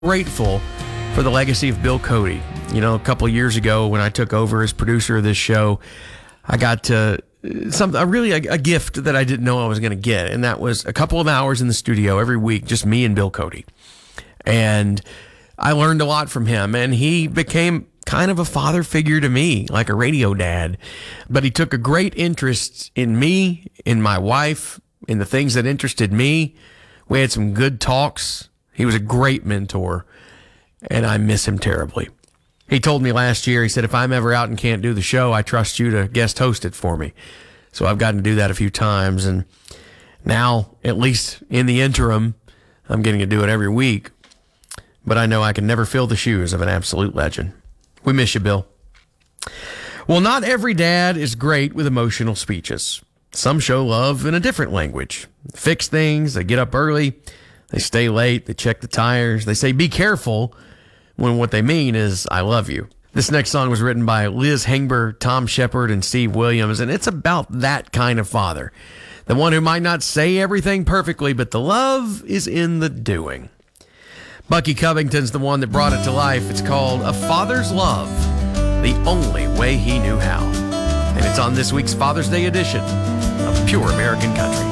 grateful for the legacy of Bill Cody. You know, a couple of years ago when I took over as producer of this show, I got a gift that I didn't know I was going to get, and that was a couple of hours in the studio every week, just me and Bill Cody. And I learned a lot from him, and he became kind of a father figure to me, like a radio dad. But he took a great interest in me, in my wife, in the things that interested me. We had some good talks. He was a great mentor, and I miss him terribly. He told me last year, he said, if I'm ever out and can't do the show, I trust you to guest host it for me. So I've gotten to do that a few times, and now, at least in the interim, I'm getting to do it every week. But I know I can never fill the shoes of an absolute legend. We miss you, Bill. Well, not every dad is great with emotional speeches. Some show love in a different language. Fix things, they get up early, they stay late, they check the tires, they say, be careful, when what they mean is, I love you. This next song was written by Liz Hengber, Tom Shepard, and Steve Williams, and it's about that kind of father. The one who might not say everything perfectly, but the love is in the doing. Bucky Covington's the one that brought it to life. It's called A Father's Love, the Only Way He Knew How. And it's on this week's Father's Day edition of Pure American Country.